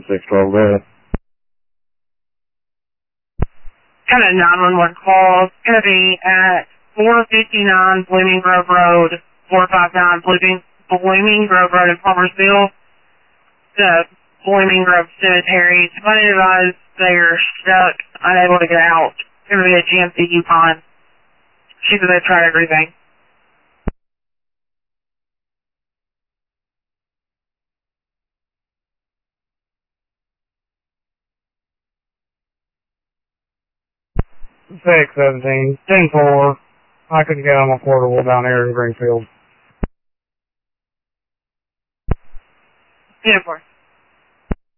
612 there. Got a 911 call. It's going to be at 459 Blooming Grove Road, 459 Blooming Grove Road in Palmersville, the Blooming Grove Cemetery. Somebody advised they're stuck, unable to get out. It's going to be a GMC Yukon. She said they've tried everything. Six 17, 10-4. I couldn't get on my portable down here in Greenfield. 10-4.